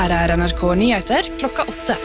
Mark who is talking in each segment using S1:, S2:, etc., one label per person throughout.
S1: Her NRK Nyheter klokka 8.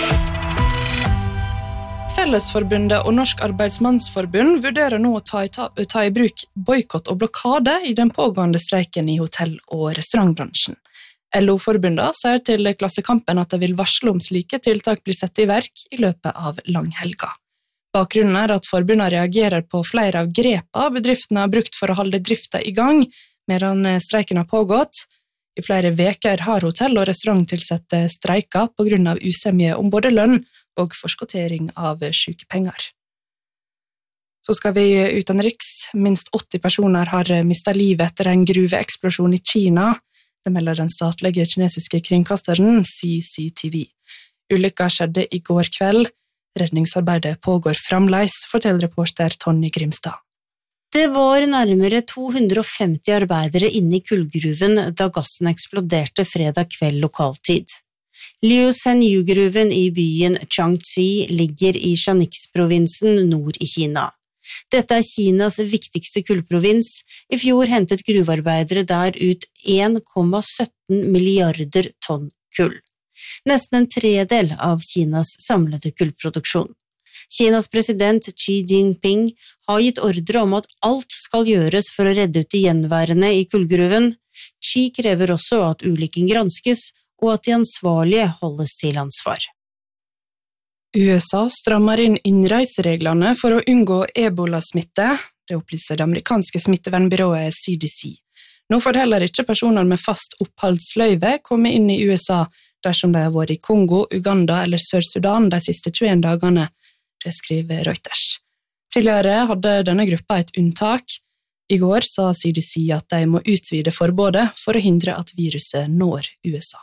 S1: Fellesforbundet og Norsk Arbeidsmannsforbund vurderer nå å ta i bruk boikott og blokade i den pågående streiken i hotell- og restaurantbransjen. LO-forbundet sier til Klassekampen at de vil varsle om slike tiltak blir sett i verk i løpet av langhelga. Bakgrunnen at forbundet reagerer på flere av grepa bedriftene har brukt for å holde drifta i gang, medan streiken har pågått. I flere veker har hotell- og restauranttilsatte streiket på grunn av usemje om både lønn og forskotering av sykepenger. Så skal vi utenriks. Minst 80 personer har mistet livet etter en gruveeksplosjon i Kina. Det melder den statlige kinesiske kringkasteren CCTV. Ulykka skjedde i går kveld. Redningsarbeidet pågår fremleis, forteller reporter Tonje Grimstad.
S2: Det var nærmere 250 arbeidere inne i kullgruven da gassen eksploderte fredag kveld lokaltid. Liu Shenyu-gruven i byen Changxi ligger i Shanxi-provinsen nord i Kina. Dette Kinas viktigste kullprovins. I fjor hentet gruvearbeidere der ut 1,17 milliarder tonn kull. Nesten en tredel av Kinas samlede kullproduksjon. Kinas president Xi Jinping har gitt ordre om at alt skal gjøres for å redde ut de gjenværende i kullgruven. Xi krever også at ulykken granskes, og at de ansvarlige holdes til ansvar.
S1: USA strammer inn innreisereglene for å unngå ebola-smitte, det opplyser det amerikanske smittevernbyrået CDC. Nå får heller ikke personer med fast oppholdsløyve komme inn i USA dersom de har vært i Kongo, Uganda eller Sør-Sudan de siste 21 dagene, det skriver Reuters. Tidligere hadde denne gruppa et unntak. I går sa CDC at de må utvide forbudet for å hindre at viruset når USA.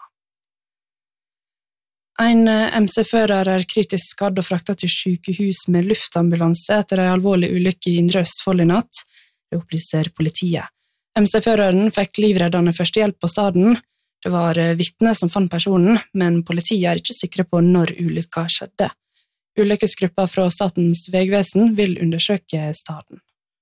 S1: En MC-fører er kritisk skadd og fraktet til sykehus med luftambulanse etter en alvorlig ulykke i Indre Østfold i natt, det opplyser politiet. MC-føreren fikk livreddende førstehjelp på staden. Det var vitne som fant personen, men politiet er ikke sikre på når ulykka skjedde. Ulykkesgruppa fra Statens vegvesen vil undersøke staden.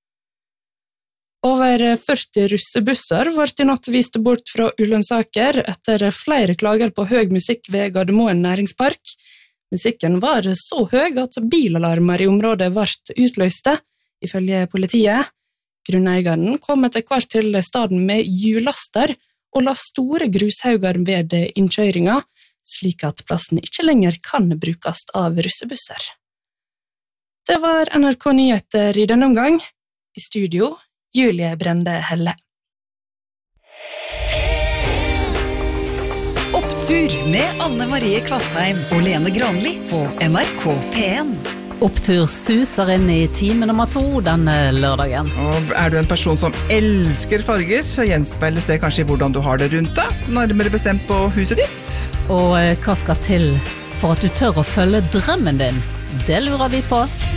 S1: Over 40 russebusser ble i natt vist bort fra Ullensaker etter flere klager på høy musikk ved Gardermoen næringspark. Musikken var så høy at bilalarmer i området ble utløste, ifølge politiet. Grunneieren kom etter hvert til staden med hjullaster og la store grushauger ved innkjøringa, slik at plassen ikke lenger kan brukes av russebusser. Det var NRK Nyheter i denne omgang. I studio, Julie Brende Helle.
S3: Opptur med Anne Marie Kvassheim og Lene Granli på NRK P1.
S4: Opptur suser inn i time nummer 2 denne lørdagen.
S5: Og er du en person som elsker farger, så gjenspeiles det kanskje i hvordan du har det rundt deg, nærmere bestemt på huset ditt.
S4: Og hva skal til for at du tør å følge drømmen din? Det lurer vi på.